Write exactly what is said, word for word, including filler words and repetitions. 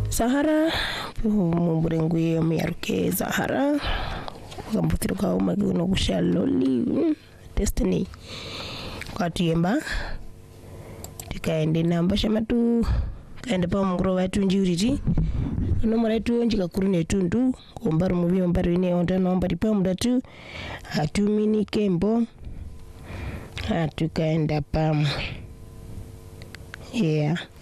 Sahara mumburenguye miyaruke Sahara kambutiro ka umaguno kushaloli Destiny kwa tuyemba tukaende namba shamatu kaende pa mungro watu njuriti no maratu njika kurune tundu kombaru mubi mbaru ine onda nomba dipa mudatu hatumini kembo hatukaenda pam yeah